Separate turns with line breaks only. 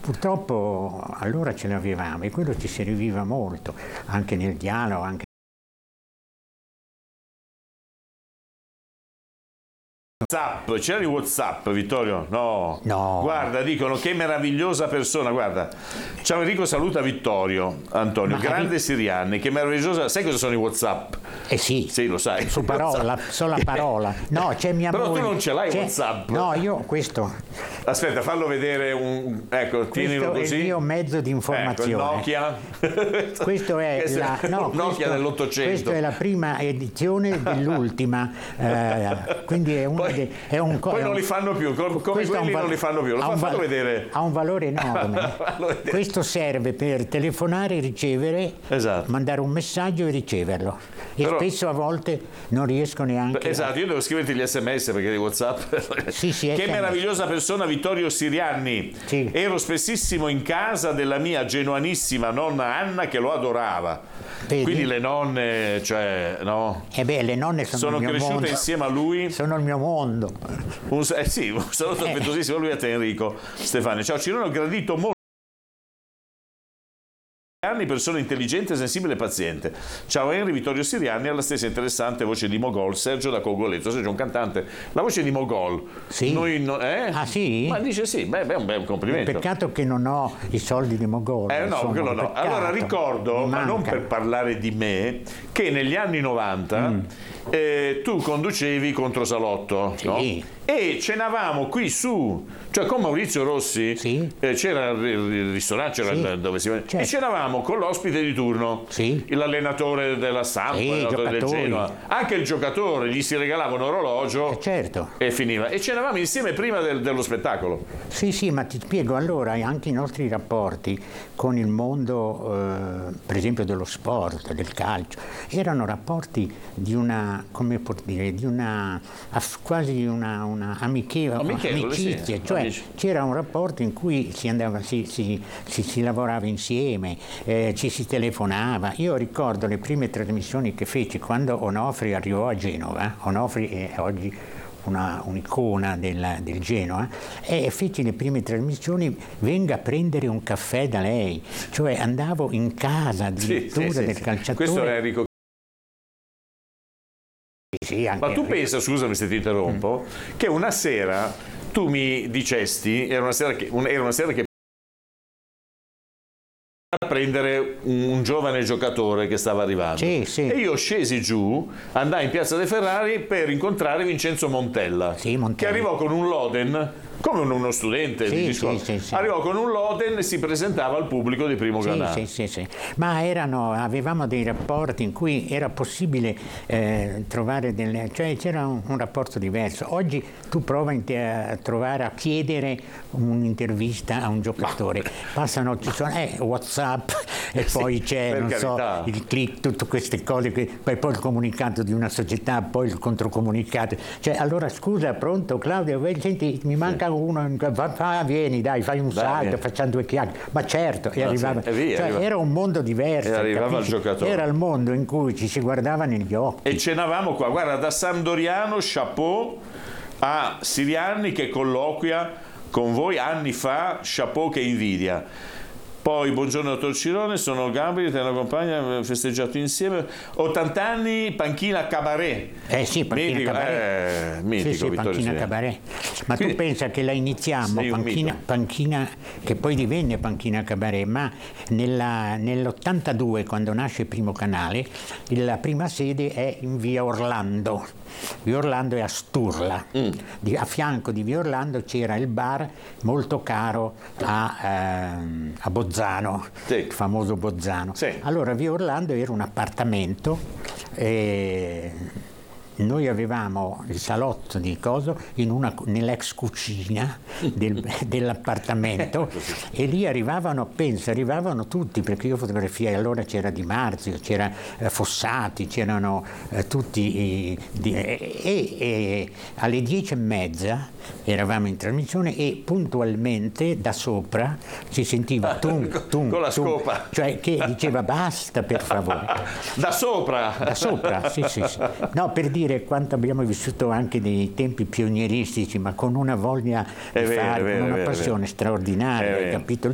purtroppo allora ce l'avevamo e quello ci serviva molto, anche nel dialogo, anche
WhatsApp, c'era il WhatsApp, Vittorio? No.
No.
Guarda, dicono che meravigliosa persona, guarda. Ciao Enrico, saluta Vittorio, Antonio, grande Sirianni, che meravigliosa. Sai cosa sono i WhatsApp?
Eh sì.
Sì, lo sai.
Su parola, solo parola. No, c'è mia
Però
moglie.
tu non ce l'hai WhatsApp.
No, io questo.
Aspetta, fallo vedere ecco, tienilo così.
Questo è il mio mezzo di informazione.
Ecco, Nokia.
Questo è
Nokia dell'800.
Questa è la prima edizione dell'ultima, quindi è
poi non li fanno più, come quelli non li fanno più. Fallo vedere.
Ha un valore enorme. Questo serve per telefonare e ricevere,
esatto,
mandare un messaggio e riceverlo. E però, spesso a volte non riesco neanche.
Esatto, io devo scriverti gli SMS perché di WhatsApp.
Sì,
che meravigliosa persona, Vittorio Sirianni.
Sì.
Ero spessissimo in casa della mia genuanissima nonna Anna che lo adorava.
Vedi?
Quindi le nonne, cioè, no?
Le nonne sono il mio
cresciute
mondo.
Insieme a lui.
Sono il mio mondo.
Sì, un saluto affettuosissimo a lui e a te, Enrico Stefani. Ciao Cirone, ho gradito molto. Persona intelligente, sensibile e paziente. Ciao Henry, Vittorio Sirianni ha la stessa interessante voce di Mogol, Sergio da Cogoletto. Sergio è un cantante, la voce di Mogol.
Sì.
Ah
sì?
Ma dice sì, beh, è un bel complimento.
Peccato che non ho i soldi di Mogol.
No, quello no. Allora ricordo, ma non per parlare di me, che negli anni 90 tu conducevi Controsalotto,
sì,
no? E cenavamo qui su, cioè con Maurizio Rossi,
sì,
c'era il ristorante, c'era
sì,
dove si
certo,
e cenavamo con l'ospite di turno,
sì,
l'allenatore della Samp,
sì,
l'allenatore del Genoa, anche il giocatore, gli si regalava un orologio,
certo,
e finiva. E cenavamo insieme prima dello spettacolo.
Sì, ma ti spiego, allora anche i nostri rapporti con il mondo, per esempio dello sport, del calcio, erano rapporti di una, come può dire, di una, quasi una amicizia,
sì,
cioè
amici.
C'era un rapporto in cui si lavorava insieme, ci si telefonava. Io ricordo le prime trasmissioni che feci quando Onofri arrivò a Genova. Onofri è oggi un'icona del Genoa, e feci le prime trasmissioni, venga a prendere un caffè da lei, cioè andavo in casa addirittura del calciatore.
Questo è Enrico.
Sì,
ma tu pensa, scusami se ti interrompo, che una sera tu mi dicesti, era una sera che a prendere un giovane giocatore che stava arrivando,
sì.
E io scesi giù, andai in Piazza dei Ferrari per incontrare Vincenzo Montella, che arrivò con un Loden come uno studente di scuola.
Sì.
Arrivò con un Loden e si presentava al pubblico di Primo Canale.
Sì. Ma avevamo dei rapporti in cui era possibile trovare cioè c'era un rapporto diverso. Oggi tu prova a chiedere un'intervista a un giocatore, ci sono WhatsApp e poi c'è il click, tutte queste cose, poi il comunicato di una società, poi il controcomunicato. Cioè, allora scusa, pronto Claudio, senti, mi manca uno, vieni, dai, fai un salto, facciamo due chiacchiere. Ma certo, arrivava. Era un mondo diverso.
E arrivava il giocatore.
Era il mondo in cui ci si guardava negli occhi.
E cenavamo qua, guarda, da Sampdoriano, chapeau, a Sirianni che colloquia con voi anni fa, chapeau che invidia. Poi, buongiorno dottor Cirone, sono Gabriele, te la compagna, abbiamo festeggiato insieme. 80 anni, panchina cabaret.
Sì, panchina cabaret.
Mitico, Vittorio
panchina cabaret. Ma tu pensa che la iniziamo, panchina, che poi divenne panchina cabaret, ma nell'82, quando nasce il Primo Canale, la prima sede è in via Orlando. Via Orlando è a Sturla. A fianco di via Orlando c'era il bar molto caro a Bozzano, il famoso Bozzano. Allora via Orlando era un appartamento, noi avevamo il salotto di coso nell'ex cucina dell'appartamento e lì arrivavano tutti, perché io fotografiai, allora c'era Di Marzio, c'era Fossati, c'erano tutti e alle 10:30 eravamo in trasmissione e puntualmente da sopra si sentiva tum
con la scopa,
cioè che diceva basta per favore.
Da sopra,
sì. No, per dire quanto abbiamo vissuto anche dei tempi pionieristici, ma con una voglia di fare, con una passione straordinaria, hai capito?